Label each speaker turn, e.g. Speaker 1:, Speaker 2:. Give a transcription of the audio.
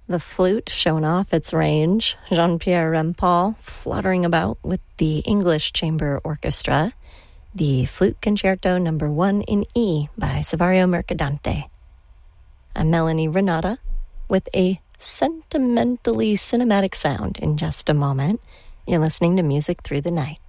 Speaker 1: The flute showing off its range, Jean-Pierre Rampal fluttering about with the English Chamber Orchestra, the Flute Concerto No. 1 in E by Saverio Mercadante. I'm Melanie Renata with a sentimentally cinematic sound in just a moment. You're listening to Music Through the Night.